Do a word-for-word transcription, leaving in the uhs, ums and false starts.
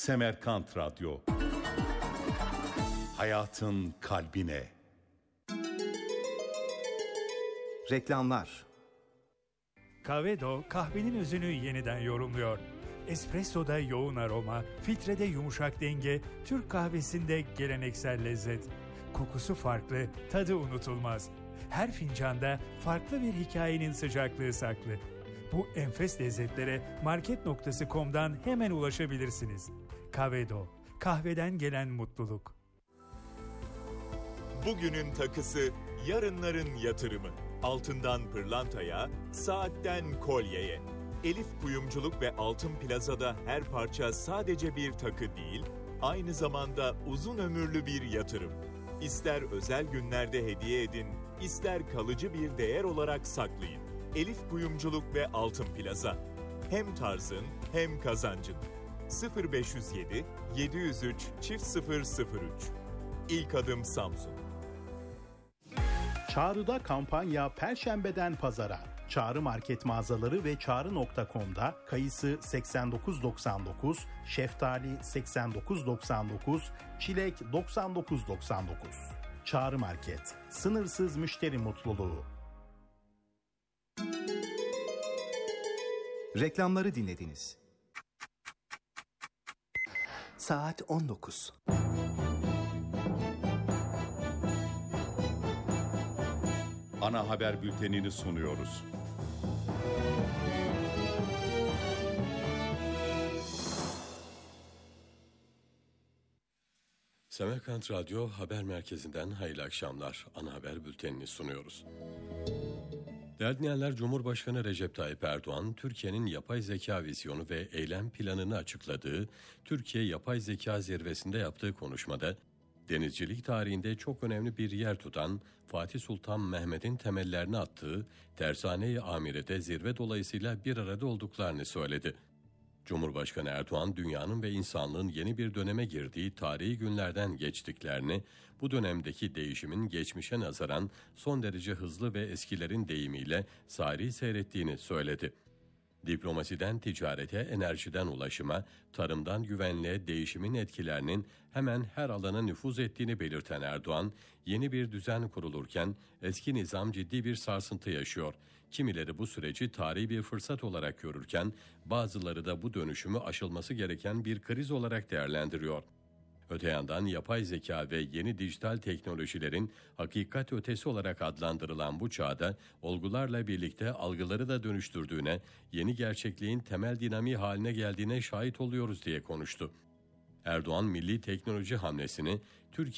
Semerkant Radyo. Hayatın kalbine. Reklamlar. Kavedo kahvenin özünü yeniden yorumluyor. Espresso'da yoğun aroma, filtrede yumuşak denge, Türk kahvesinde geleneksel lezzet. Kokusu farklı, tadı unutulmaz. Her fincanda farklı bir hikayenin sıcaklığı saklı. Bu enfes lezzetlere market nokta com'dan hemen ulaşabilirsiniz. Kavedo, kahveden gelen mutluluk. Bugünün takısı, yarınların yatırımı. Altından pırlantaya, saatten kolyeye. Elif Kuyumculuk ve Altın Plaza'da her parça sadece bir takı değil, aynı zamanda uzun ömürlü bir yatırım. İster özel günlerde hediye edin, ister kalıcı bir değer olarak saklayın. Elif Kuyumculuk ve Altın Plaza. Hem tarzın hem kazancın. sıfır beş yüz yedi yedi yüz üç çift sıfır sıfır üç. İlk adım Samsun. Çağrı'da kampanya Perşembeden Pazara. Çağrı market mağazaları ve çağrı nokta com'da kayısı seksen dokuz doksan dokuz, şeftali seksen dokuz doksan dokuz, çilek doksan dokuz doksan dokuz. Çağrı Market. Sınırsız müşteri mutluluğu. Reklamları dinlediniz. Saat on dokuz. Ana haber bültenini sunuyoruz. Semerkant Radyo Haber Merkezi'nden hayırlı akşamlar. Ana haber bültenini sunuyoruz. Değerli dinleyenler, Cumhurbaşkanı Recep Tayyip Erdoğan, Türkiye'nin yapay zeka vizyonu ve eylem planını açıkladığı Türkiye Yapay Zeka Zirvesi'nde yaptığı konuşmada, denizcilik tarihinde çok önemli bir yer tutan Fatih Sultan Mehmet'in temellerini attığı Tersane-i Amire'de zirve dolayısıyla bir arada olduklarını söyledi. Cumhurbaşkanı Erdoğan, dünyanın ve insanlığın yeni bir döneme girdiği tarihi günlerden geçtiklerini, bu dönemdeki değişimin geçmişe nazaran son derece hızlı ve eskilerin deyimiyle sari seyrettiğini söyledi. Diplomasiden ticarete, enerjiden ulaşıma, tarımdan güvenliğe değişimin etkilerinin hemen her alana nüfuz ettiğini belirten Erdoğan, yeni bir düzen kurulurken eski nizam ciddi bir sarsıntı yaşıyor. Kimileri bu süreci tarihi bir fırsat olarak görürken, bazıları da bu dönüşümü aşılması gereken bir kriz olarak değerlendiriyor. Öte yandan yapay zeka ve yeni dijital teknolojilerin hakikat ötesi olarak adlandırılan bu çağda olgularla birlikte algıları da dönüştürdüğüne, yeni gerçekliğin temel dinamiği haline geldiğine şahit oluyoruz diye konuştu. Erdoğan, milli teknoloji hamlesini Türkiye